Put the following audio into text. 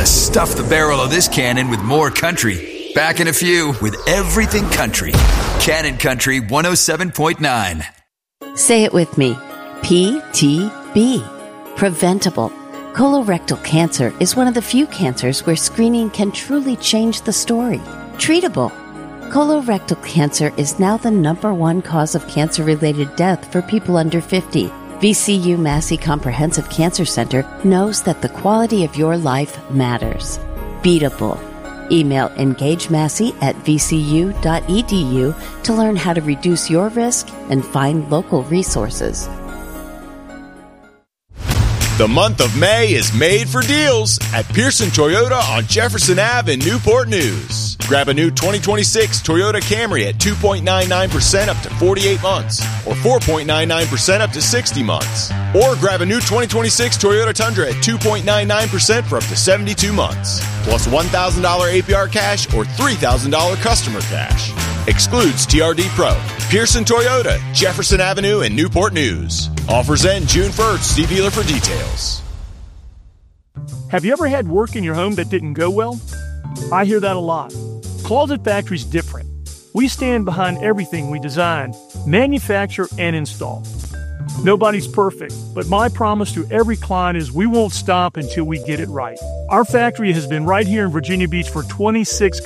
gotta stuff the barrel of this cannon with more country. Back in a few with Everything Country. Cannon Country 107.9. Say it with me. PTB. Preventable. Colorectal cancer is one of the few cancers where screening can truly change the story. Treatable. Colorectal cancer is now the #1 cause of cancer-related death for people under 50. VCU Massey Comprehensive Cancer Center knows that the quality of your life matters. Beatable. Email engagemassey@vcu.edu to learn how to reduce your risk and find local resources. The month of May is made for deals at Pearson Toyota on Jefferson Ave in Newport News. Grab a new 2026 Toyota Camry at 2.99% up to 48 months, or 4.99% up to 60 months. Or grab a new 2026 Toyota Tundra at 2.99% for up to 72 months, plus $1,000 APR cash or $3,000 customer cash. Excludes TRD Pro. Pearson Toyota, Jefferson Avenue in Newport News. Offers end June 1st. See dealer for details. Have you ever had work in your home that didn't go well? I hear that a lot. Closet Factory's different. We stand behind everything we design, manufacture, and install. Nobody's perfect, but my promise to every client is we won't stop until we get it right. Our factory has been right here in Virginia Beach for 26